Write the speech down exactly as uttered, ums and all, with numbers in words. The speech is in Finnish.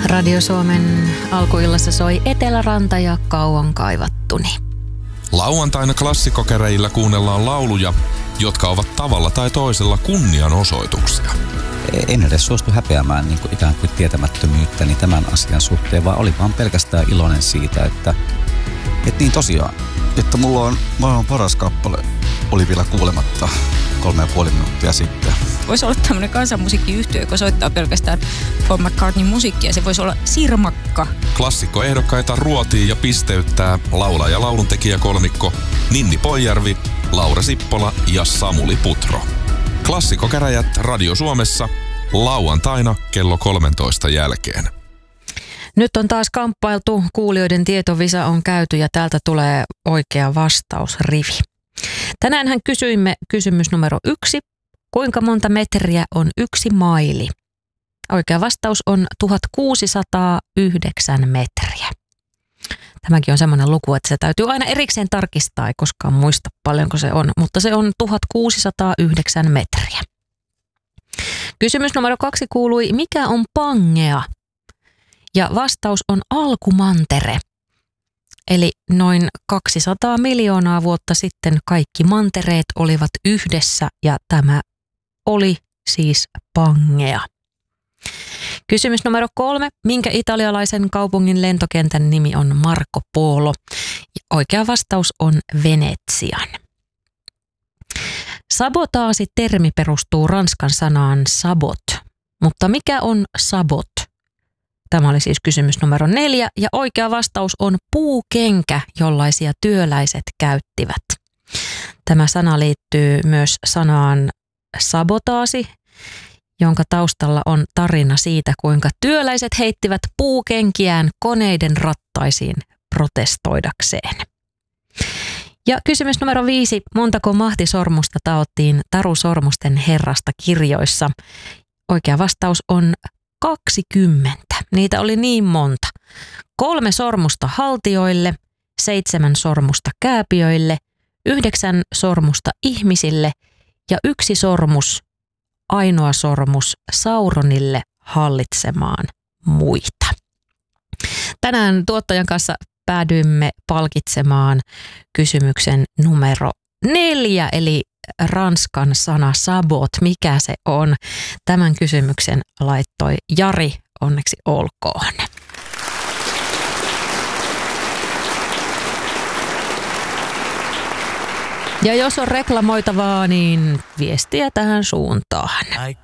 Radio Suomen alkuillassa soi Eteläranta ja Kauan kaivattuni. Lauantaina klassikokäräjillä kuunnellaan lauluja, jotka ovat tavalla tai toisella kunnianosoituksia. En edes suostu häpeämään niin kuin ikään kuin tietämättömyyttäni tämän asian suhteen, vaan oli vaan pelkästään iloinen siitä, että, että niin tosiaan, että mulla on maailman paras kappale, oli vielä kuulematta kolme ja puoli minuuttia sitten. Voisi olla tämmöinen kansanmusiikkiyhtiö, joka soittaa pelkästään Paul McCartneyn musiikkia. Se voisi olla Sirmakka. Klassikkoehdokkaita ruotii ja pisteyttää laulaja- ja lauluntekijäkolmikko Ninni Poijärvi, Laura Sippola ja Samuli Putro. Klassikokäräjät Radio Suomessa lauantaina kello kolmentoista jälkeen. Nyt on taas kamppailtu, kuulijoiden tietovisa on käyty ja täältä tulee oikea vastausrivi. Tänään kysyimme kysymys numero yksi. Kuinka monta metriä on yksi maili? Oikea vastaus on tuhatkuusisataayhdeksän metriä. Tämäkin on semmoinen luku, että se täytyy aina erikseen tarkistaa, ei koskaan muista paljonko se on, mutta se on tuhatkuusisataayhdeksän metriä. Kysymys numero kaksi kuului, mikä on Pangea? Ja vastaus on alkumantere. Eli noin kaksisataa miljoonaa vuotta sitten kaikki mantereet olivat yhdessä ja tämä oli siis Pangea. Kysymys numero kolme. Minkä italialaisen kaupungin lentokentän nimi on Marco Polo? Oikea vastaus on Venetsian. Sabotaasi-termi perustuu ranskan sanaan sabot. Mutta mikä on sabot? Tämä oli siis kysymys numero neljä ja oikea vastaus on puukenkä, jollaisia työläiset käyttivät. Tämä sana liittyy myös sanaan sabotaasi, jonka taustalla on tarina siitä, kuinka työläiset heittivät puukenkiään koneiden rattaisiin protestoidakseen. Ja kysymys numero viisi. Montako mahtisormusta taottiin Taru Sormusten herrasta kirjoissa? Oikea vastaus on kaksikymmentä. Niitä oli niin monta. Kolme sormusta haltioille, seitsemän sormusta kääpiöille, yhdeksän sormusta ihmisille ja yksi sormus, ainoa sormus Sauronille hallitsemaan muita. Tänään tuottajan kanssa päädyimme palkitsemaan kysymyksen numero neljä, eli ranskan sana sabot. Mikä se on? Tämän kysymyksen laittoi Jari, onneksi olkoon. Ja jos on reklamoitavaa, niin viestiä tähän suuntaan.